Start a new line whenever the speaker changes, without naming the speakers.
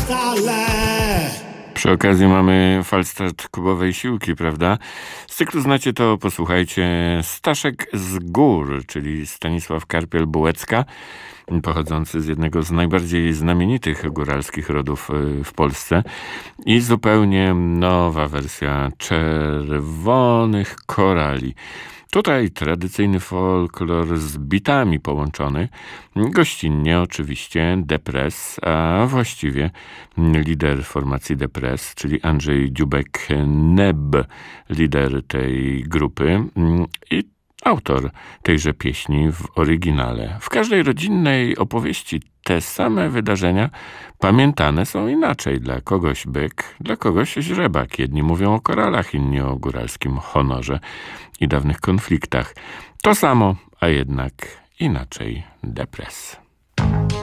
stale.
Przy okazji mamy falstart Kubowej Siłki, prawda? Z cyklu Znacie to posłuchajcie. Staszek z Gór, czyli Stanisław Karpiel-Bułecka, pochodzący z jednego z najbardziej znamienitych góralskich rodów w Polsce. I zupełnie nowa wersja Czerwonych Korali. Tutaj tradycyjny folklor z bitami połączony, gościnnie oczywiście Depres, a właściwie lider formacji Depres, czyli Andrzej Dziubek-Neb, lider tej grupy i autor tejże pieśni w oryginale. W każdej rodzinnej opowieści te same wydarzenia pamiętane są inaczej. Dla kogoś byk, dla kogoś źrebak. Jedni mówią o koralach, inni o góralskim honorze i dawnych konfliktach. To samo, a jednak inaczej Depres.